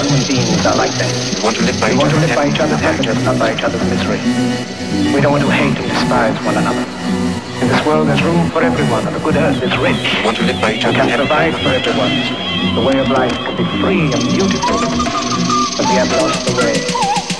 Human beings are like that. We want to live by each other's happiness, not by each other's misery. We don't want to hate and despise one another. In this world there's room for everyone, and the good earth is rich. We want to live by each and other's can provide for everyone. The way of life can be free and beautiful, but we have lost the way.